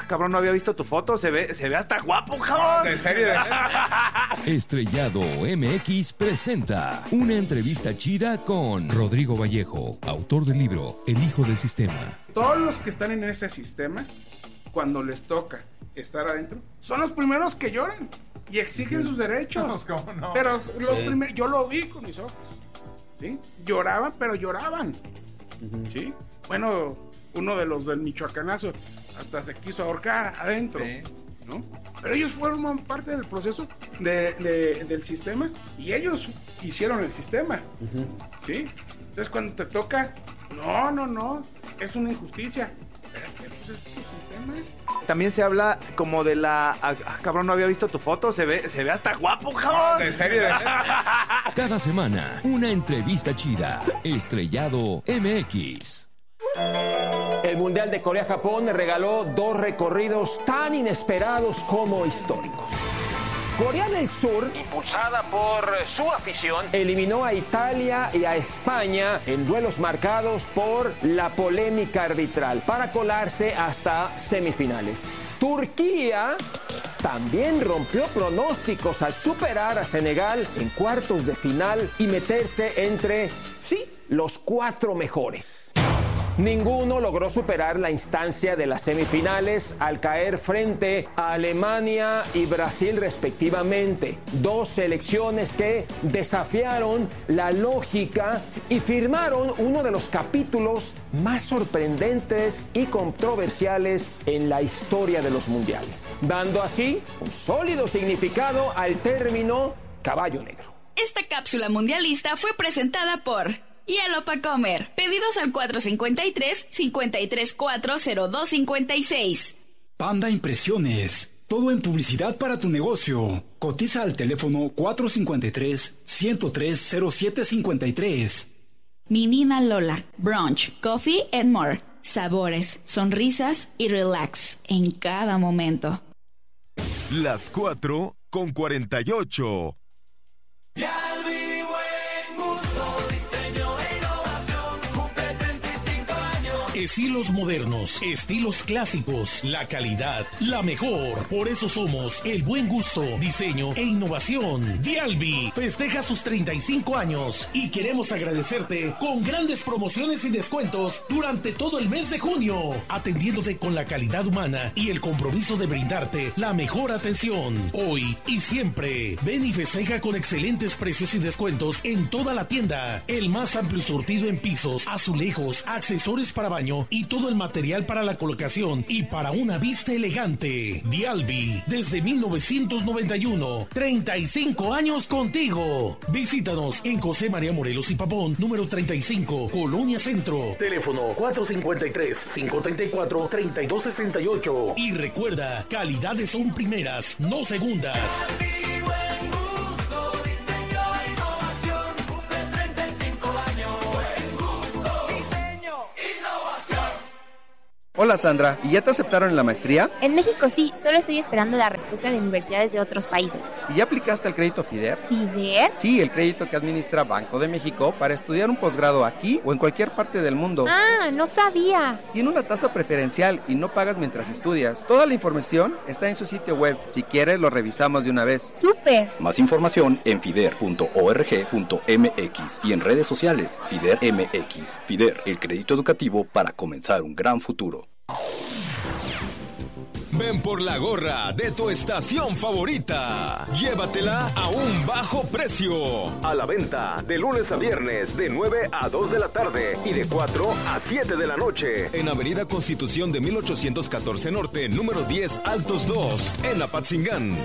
cabrón, no había visto tu foto. Se ve hasta guapo, cabrón. ¿En serio? Estrellado MX presenta una entrevista chida con Rodrigo Vallejo, autor del libro El Hijo del Sistema. Todos los que están en ese sistema, cuando les toca estar adentro, son los primeros que lloran y exigen sus derechos. ¿Cómo no? Pero los primeros, yo lo vi con mis ojos, ¿sí? Lloraban, pero lloraban, ¿sí? Bueno, uno de los del Michoacanazo hasta se quiso ahorcar adentro, sí, ¿no? Pero ellos forman parte del proceso del sistema y ellos hicieron el sistema, ¿sí? Entonces cuando te toca, no, es una injusticia. Pero pues es tu sistema. También se habla como de la... cabrón, no había visto tu foto. Se ve hasta guapo, cabrón. ¿En serio? Cada semana, una entrevista chida. Estrellado MX. El Mundial de Corea-Japón regaló dos recorridos tan inesperados como históricos. Corea del Sur, impulsada por su afición, eliminó a Italia y a España en duelos marcados por la polémica arbitral para colarse hasta semifinales. Turquía también rompió pronósticos al superar a Senegal en cuartos de final y meterse entre, los 4 mejores. Ninguno logró superar la instancia de las semifinales al caer frente a Alemania y Brasil respectivamente. Dos selecciones que desafiaron la lógica y firmaron uno de los capítulos más sorprendentes y controversiales en la historia de los mundiales, dando así un sólido significado al término caballo negro. Esta cápsula mundialista fue presentada por Hielo pa' comer. Pedidos al 453-534-0256. Panda Impresiones. Todo en publicidad para tu negocio. Cotiza al teléfono 453-103-0753. Mi Nina Lola. Brunch, coffee and more. Sabores, sonrisas y relax en cada momento. Las 4:48. Estilos modernos, estilos clásicos, la calidad, la mejor. Por eso somos el buen gusto, diseño e innovación. Dialbi festeja sus 35 años y queremos agradecerte con grandes promociones y descuentos durante todo el mes de junio, atendiéndote con la calidad humana y el compromiso de brindarte la mejor atención. Hoy y siempre, ven y festeja con excelentes precios y descuentos en toda la tienda. El más amplio surtido en pisos, azulejos, accesorios para baño y todo el material para la colocación y para una vista elegante. Dialbi, desde 1991, 35 años contigo. Visítanos en José María Morelos y Pavón, número 35, Colonia Centro. Teléfono 453-534-3268. Y recuerda, calidades son primeras, no segundas. Hola Sandra, ¿y ya te aceptaron en la maestría? En México sí, solo estoy esperando la respuesta de universidades de otros países. ¿Y ya aplicaste al crédito FIDER? ¿FIDER? Sí, el crédito que administra Banco de México para estudiar un posgrado aquí o en cualquier parte del mundo. Ah, no sabía. Tiene una tasa preferencial y no pagas mientras estudias. Toda la información está en su sitio web. Si quieres, lo revisamos de una vez. ¡Súper! Más información en fider.org.mx y en redes sociales FIDER MX. FIDER, el crédito educativo para comenzar un gran futuro. Ven por la gorra de tu estación favorita. Llévatela a un bajo precio. A la venta de lunes a viernes de 9 a 2 de la tarde y de 4 a 7 de la noche. En Avenida Constitución de 1814 Norte, número 10, Altos 2, en Apatzingán.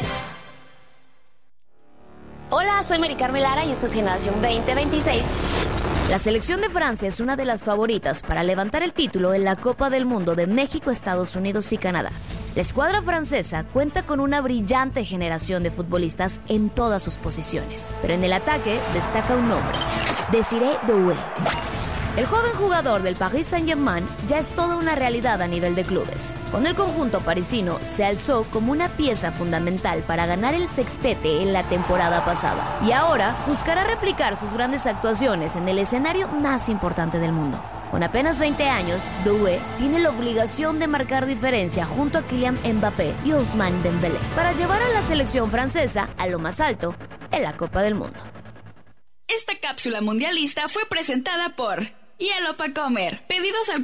Hola, soy Mari Carmen Lara y esto es Generación 2026. La selección de Francia es una de las favoritas para levantar el título en la Copa del Mundo de México, Estados Unidos y Canadá. La escuadra francesa cuenta con una brillante generación de futbolistas en todas sus posiciones, pero en el ataque destaca un nombre: Désiré Doué. El joven jugador del Paris Saint-Germain ya es toda una realidad a nivel de clubes. Con el conjunto parisino se alzó como una pieza fundamental para ganar el sextete en la temporada pasada y ahora buscará replicar sus grandes actuaciones en el escenario más importante del mundo. Con apenas 20 años, Doué tiene la obligación de marcar diferencia junto a Kylian Mbappé y Ousmane Dembélé para llevar a la selección francesa a lo más alto en la Copa del Mundo. Esta cápsula mundialista fue presentada por Hielo pa' Comer. Pedidos al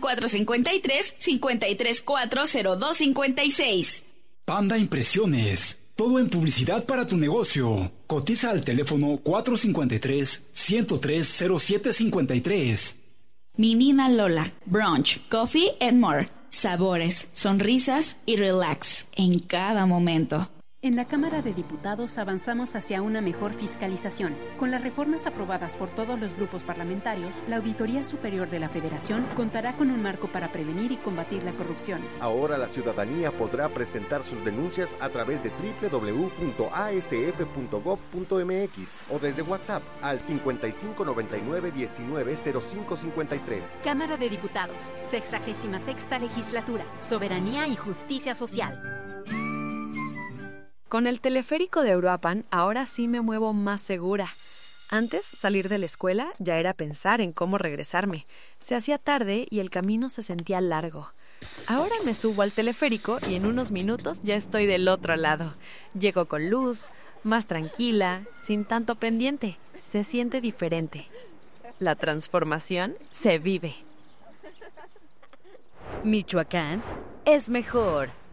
453-534-0256. Panda Impresiones. Todo en publicidad para tu negocio. Cotiza al teléfono 453-103-0753. Menina Lola. Brunch, Coffee and More. Sabores, sonrisas y relax en cada momento. En la Cámara de Diputados avanzamos hacia una mejor fiscalización. Con las reformas aprobadas por todos los grupos parlamentarios, la Auditoría Superior de la Federación contará con un marco para prevenir y combatir la corrupción. Ahora la ciudadanía podrá presentar sus denuncias a través de www.asf.gov.mx o desde WhatsApp al 5599-190553. Cámara de Diputados, 66ª Legislatura, Soberanía y Justicia Social. Con el teleférico de Uruapan, ahora sí me muevo más segura. Antes, salir de la escuela ya era pensar en cómo regresarme. Se hacía tarde y el camino se sentía largo. Ahora me subo al teleférico y en unos minutos ya estoy del otro lado. Llego con luz, más tranquila, sin tanto pendiente. Se siente diferente. La transformación se vive. Michoacán es mejor.